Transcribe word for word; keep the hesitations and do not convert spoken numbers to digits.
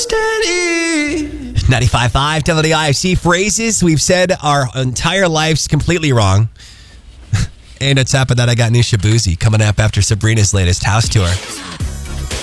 steady. ninety-five point five W I F C. Phrases we've said our entire lives completely wrong. And on top of that, I got new Shabuzi coming up after Sabrina's latest house tour.